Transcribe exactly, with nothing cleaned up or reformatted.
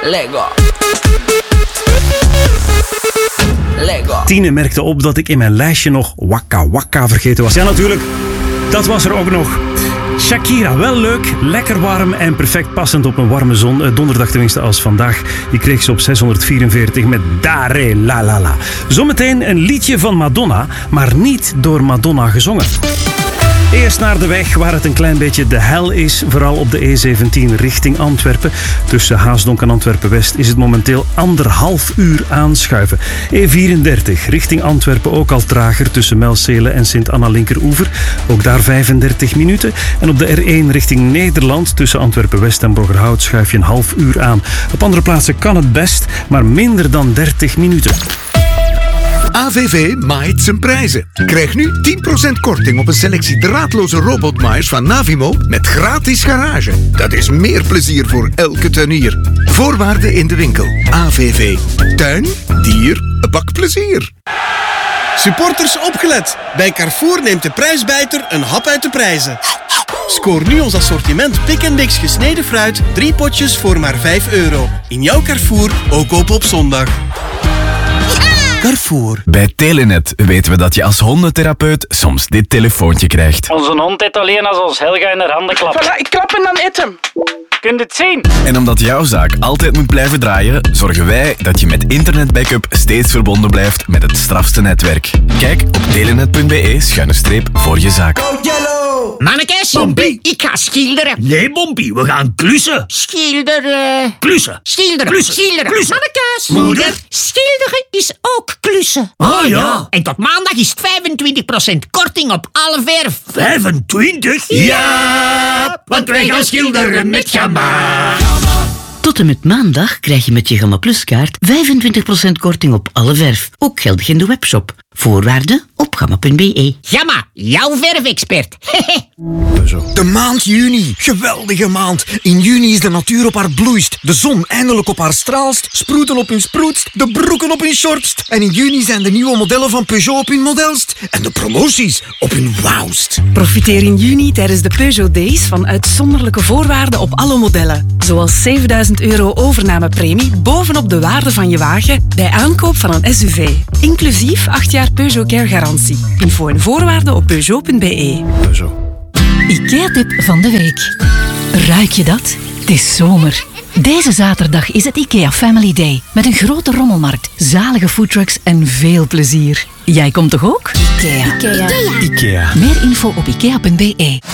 Lego. Lego. Tine merkte op dat ik in mijn lijstje nog Waka Waka vergeten was. Ja, natuurlijk. Dat was er ook nog. Shakira, wel leuk, lekker warm en perfect passend op een warme zon. Donderdag tenminste als vandaag. Je kreeg ze op zeshonderdvierenveertig met Dare La La La. Zometeen een liedje van Madonna, maar niet door Madonna gezongen. Eerst naar de weg waar het een klein beetje de hel is. Vooral op de E zeventien richting Antwerpen. Tussen Haasdonk en Antwerpen-West is het momenteel anderhalf uur aanschuiven. E vierendertig richting Antwerpen ook al trager tussen Melcele en Sint-Anna-Linkeroever. Ook daar vijfendertig minuten. En op de R één richting Nederland tussen Antwerpen-West en Broggerhout schuif je een half uur aan. Op andere plaatsen kan het best, maar minder dan dertig minuten. A V V maait zijn prijzen. Krijg nu tien procent korting op een selectie draadloze robotmaaiers van Navimo met gratis garage. Dat is meer plezier voor elke tuinier. Voorwaarden in de winkel. A V V. Tuin, dier, bak plezier. Supporters opgelet. Bij Carrefour neemt de prijsbijter een hap uit de prijzen. Scoor nu ons assortiment Pick and Mix gesneden fruit. Drie potjes voor maar vijf euro. In jouw Carrefour, ook open op zondag. Carrefour. Bij Telenet weten we dat je als hondentherapeut soms dit telefoontje krijgt. Onze hond eet alleen als ons Helga in haar handen klapt. Voilà, ik klap en dan eet hem. Kun je het zien? En omdat jouw zaak altijd moet blijven draaien, zorgen wij dat je met internetbackup steeds verbonden blijft met het strafste netwerk. Kijk op telenet.be schuine streep voor je zaak. Mannekes, Bompie. ik ga schilderen. Nee, Bompie, we gaan klussen. Schilderen. Klussen. Schilderen. Klussen. Schilderen. Klussen. Mannekes. Moeder. Schilderen is ook klussen. Ah ja. En tot maandag is het vijfentwintig procent korting op alle verf. vijfentwintig? Ja, want wij gaan schilderen met Gamma. Tot en met maandag krijg je met je Gamma Plus kaart vijfentwintig procent korting op alle verf. Ook geldig in de webshop. Voorwaarden op gamma punt be. Gamma, jouw verfexpert. De maand juni. Geweldige maand. In juni is de natuur op haar bloeist. De zon eindelijk op haar straalst. Sproeten op hun sproetst. De broeken op hun shortst. En in juni zijn de nieuwe modellen van Peugeot op hun modelst. En de promoties op hun wauwst. Profiteer in juni tijdens de Peugeot Days van uitzonderlijke voorwaarden op alle modellen. Zoals zevenduizend euro overnamepremie bovenop de waarde van je wagen bij aankoop van een S U V. Inclusief acht jaar Peugeot Care garantie. Info en voorwaarden op peugeot punt be. Peugeot. IKEA-tip van de week. Ruik je dat? Het is zomer. Deze zaterdag is het IKEA Family Day. Met een grote rommelmarkt, zalige foodtrucks en veel plezier. Jij komt toch ook? IKEA. IKEA. IKEA. Meer info op ikea punt be.